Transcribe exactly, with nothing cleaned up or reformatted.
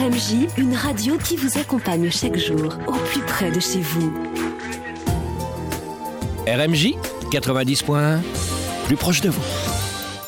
R M J, une radio qui vous accompagne chaque jour, au plus près de chez vous. R M J quatre-vingt-dix point un, plus proche de vous.